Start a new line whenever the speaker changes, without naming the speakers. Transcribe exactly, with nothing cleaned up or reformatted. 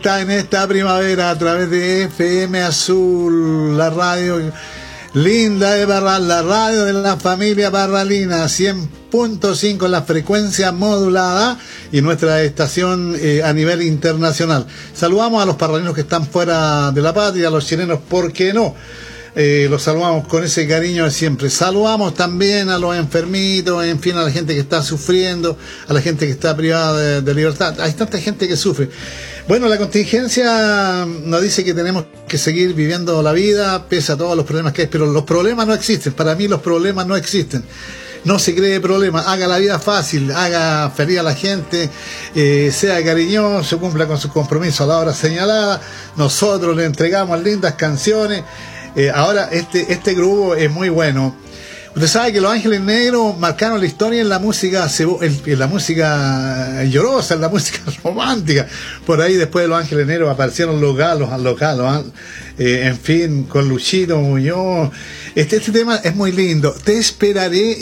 vuelta en esta primavera a través de F M Azul, la radio linda de Barral, la radio de la familia barralina, cien punto cinco en la frecuencia modulada y nuestra estación eh, a nivel internacional. Saludamos a los parralinos que están fuera de la patria, a los chilenos, ¿por qué no? Eh, los saludamos con ese cariño de siempre. Saludamos también a los enfermitos, en fin, a la gente que está sufriendo, a la gente que está privada de, de libertad. Hay tanta gente que sufre. Bueno, la contingencia nos dice que tenemos que seguir viviendo la vida pese a todos los problemas que hay, pero los problemas no existen. Para mí los problemas no existen. No se cree problemas, haga la vida fácil, haga feliz a la gente, eh, sea cariñoso, cumpla con sus compromisos a la hora señalada. Nosotros le entregamos lindas canciones. Eh, ahora, este, este grupo es muy bueno. Usted sabe que Los Ángeles Negros marcaron la historia en la música en la música llorosa, en la música romántica. Por ahí después de Los Ángeles Negros aparecieron los galos, los galos, eh, en fin, con Luchito Muñoz. Este, este tema es muy lindo. Te esperaré